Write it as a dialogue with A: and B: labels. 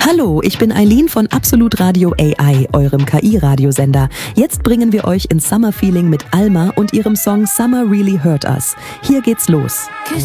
A: Hallo, ich bin Eileen von Absolut Radio AI, eurem KI-Radiosender. Jetzt bringen wir euch ins Summer-Feeling mit Alma und ihrem Song Summer Really Hurt Us. Hier geht's los.